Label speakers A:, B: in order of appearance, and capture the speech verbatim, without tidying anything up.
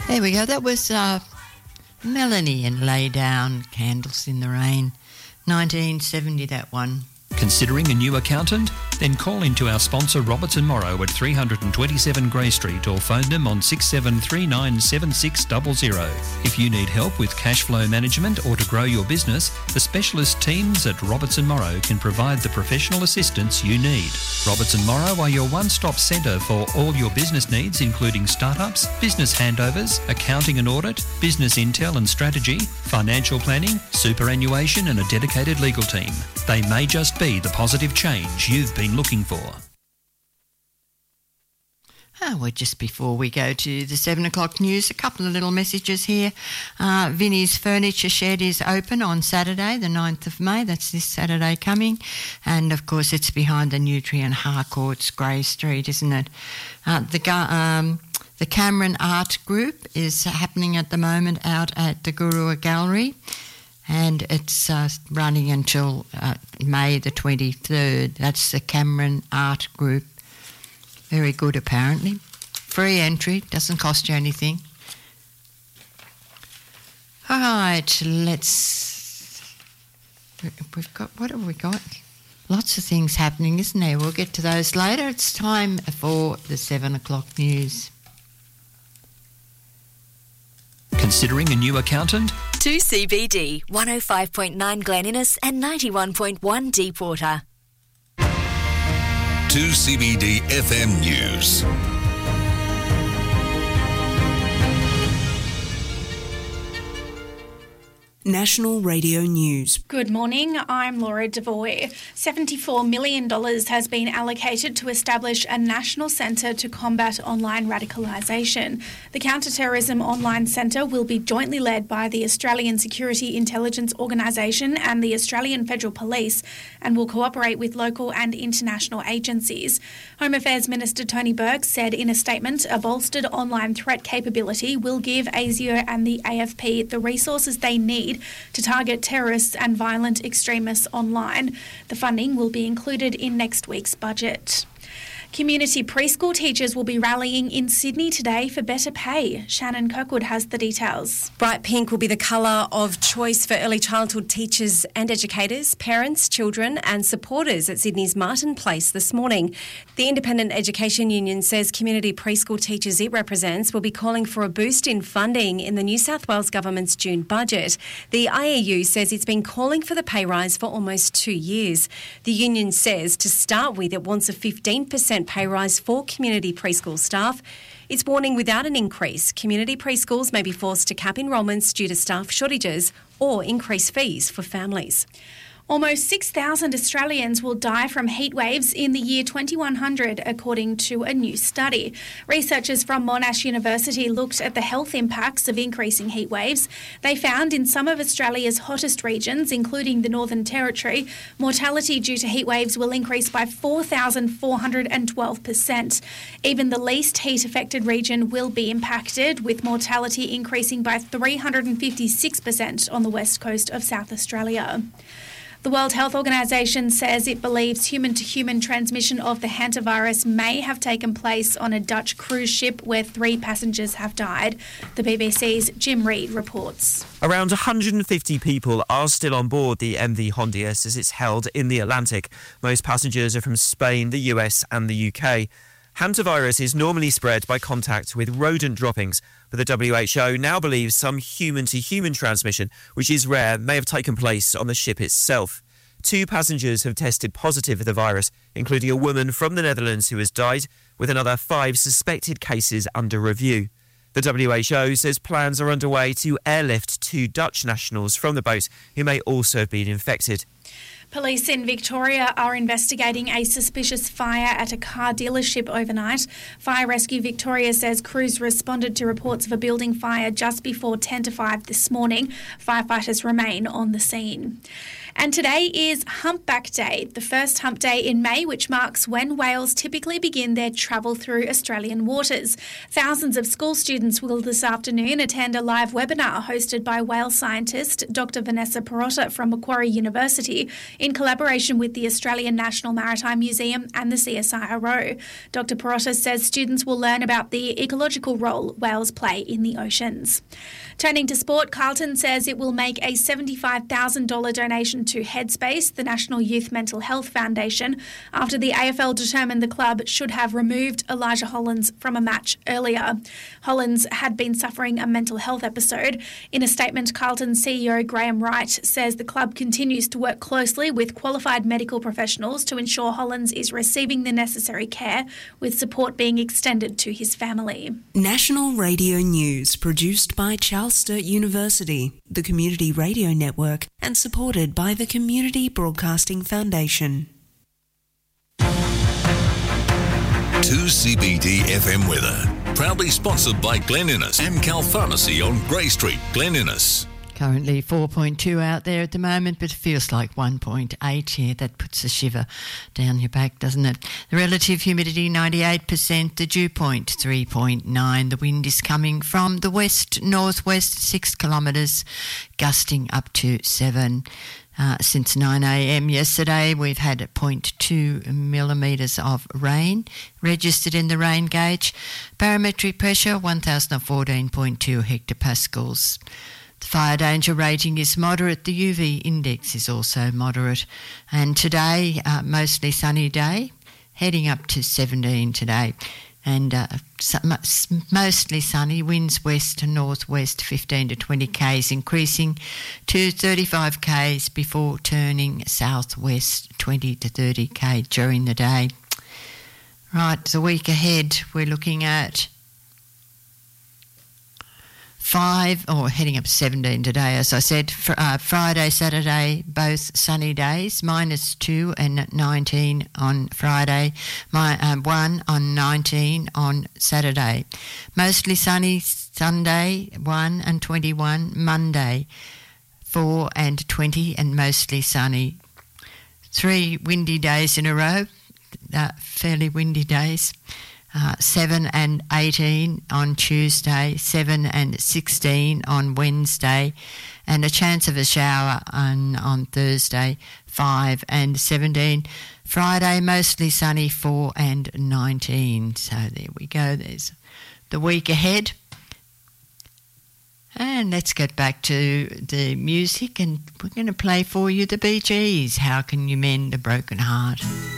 A: There we go. That was uh, Melanie and Lay Down Candles in the Rain. nineteen seventy, that one.
B: Considering a new accountant? Then call into our sponsor Robertson Morrow at three twenty-seven Grey Street or phone them on six seven three nine seven six zero zero. If you need help with cash flow management or to grow your business, the specialist teams at Robertson Morrow can provide the professional assistance you need. Robertson Morrow are your one-stop centre for all your business needs, including startups, business handovers, accounting and audit, business intel and strategy, financial planning, superannuation and a dedicated legal team. They may just be the positive change you've been looking for.
A: Oh, well, just before we go to the seven o'clock news, a couple of little messages here. Uh, Vinnie's Furniture Shed is open on Saturday, the ninth of May. That's this Saturday coming. And, of course, it's behind the Nutrient Harcourts, Grey Street, isn't it? Uh, the um, the Cameron Art Group is happening at the moment out at the Gurua Gallery. And it's uh, running until uh, May the twenty-third. That's the Cameron Art Group. Very good, apparently. Free entry, doesn't cost you anything. All right, let's... We've got... What have we got? Lots of things happening, isn't there? We'll get to those later. It's time for the seven o'clock news.
B: Considering a new accountant?
C: two C B D, one oh five point nine Glen Innes and ninety-one point one Deepwater.
D: two C B D F M News.
E: National Radio News.
F: Good morning, I'm Laura Devoy. seventy-four million dollars has been allocated to establish a national centre to combat online radicalisation. The Counter-Terrorism Online Centre will be jointly led by the Australian Security Intelligence Organisation and the Australian Federal Police and will cooperate with local and international agencies. Home Affairs Minister Tony Burke said in a statement, a bolstered online threat capability will give ASIO and the A F P the resources they need to target terrorists and violent extremists online. The funding will be included in next week's budget. Community preschool teachers will be rallying in Sydney today for better pay. Shannon Kirkwood has the details.
G: Bright pink will be the colour of choice for early childhood teachers and educators, parents, children and supporters at Sydney's Martin Place this morning. The Independent Education Union says community preschool teachers it represents will be calling for a boost in funding in the New South Wales Government's June budget. The I A U says it's been calling for the pay rise for almost two years. The union says to start with it wants a fifteen percent pay rise for community preschool staff. It's warning without an increase, community preschools may be forced to cap enrolments due to staff shortages or increase fees for families. Almost six thousand Australians will die from heat waves in the year twenty-one hundred, according to a new study. Researchers from Monash University looked at the health impacts of increasing heat waves. They found in some of Australia's hottest regions, including the Northern Territory, mortality due to heat waves will increase by four thousand four hundred twelve percent. Even the least heat-affected region will be impacted, with mortality increasing by three hundred fifty-six percent on the west coast of South Australia. The World Health Organisation says it believes human-to-human transmission of the hantavirus may have taken place on a Dutch cruise ship where three passengers have died. The B B C's Jim Reid reports.
H: Around one hundred fifty people are still on board the M V Hondius as it's held in the Atlantic. Most passengers are from Spain, the U S and the U K. Hantavirus is normally spread by contact with rodent droppings, but the W H O now believes some human-to-human transmission, which is rare, may have taken place on the ship itself. Two passengers have tested positive for the virus, including a woman from the Netherlands who has died, with another five suspected cases under review. The W H O says plans are underway to airlift two Dutch nationals from the boat who may also have been infected.
F: Police in Victoria are investigating a suspicious fire at a car dealership overnight. Fire Rescue Victoria says crews responded to reports of a building fire just before ten to five this morning. Firefighters remain on the scene. And today is Humpback Day, the first hump day in May, which marks when whales typically begin their travel through Australian waters. Thousands of school students will this afternoon attend a live webinar hosted by whale scientist Doctor Vanessa Perotta from Macquarie University in collaboration with the Australian National Maritime Museum and the C S I R O. Doctor Perotta says students will learn about the ecological role whales play in the oceans. Turning to sport, Carlton says it will make a seventy-five thousand dollars donation to Headspace, the National Youth Mental Health Foundation, after the A F L determined the club should have removed Elijah Hollands from a match earlier. Hollands had been suffering a mental health episode. In a statement, Carlton C E O Graham Wright says the club continues to work closely with qualified medical professionals to ensure Hollands is receiving the necessary care, with support being extended to his family.
E: National Radio News, produced by Charles Sturt University, the Community Radio Network, and supported by the Community Broadcasting Foundation.
D: two C B D F M weather, proudly sponsored by Glen Innes and Cal Pharmacy on Grey Street, Glen Innes.
A: Currently four point two out there at the moment, but it feels like one point eight. Yeah, that puts a shiver down your back, doesn't it? The relative humidity ninety-eight percent, the dew point three point nine. The wind is coming from the west-northwest, six kilometres, gusting up to seven. Uh, since nine a.m. yesterday, we've had zero point two millimetres of rain registered in the rain gauge. Barometric pressure one thousand fourteen point two hectopascals. The fire danger rating is moderate. The U V index is also moderate. And today, uh, mostly sunny day, heading up to seventeen today. And uh, mostly sunny, winds west to northwest, fifteen to twenty k's, increasing to thirty-five k's before turning southwest, twenty to thirty k during the day. Right, the week ahead, we're looking at Five, or heading up to seventeen today, as I said. Fr- uh, Friday, Saturday, both sunny days, minus two and nineteen on Friday, my, uh, one on nineteen on Saturday. Mostly sunny Sunday, one and twenty-one. Monday, four and twenty, and mostly sunny. Three windy days in a row, uh, fairly windy days. Uh, seven and eighteen on Tuesday, seven and sixteen on Wednesday, and a chance of a shower on, on Thursday, five and seventeen. Friday, mostly sunny, four and nineteen. So there we go. There's the week ahead. And let's get back to the music, and we're going to play for you the Bee Gees. How Can You Mend a Broken Heart?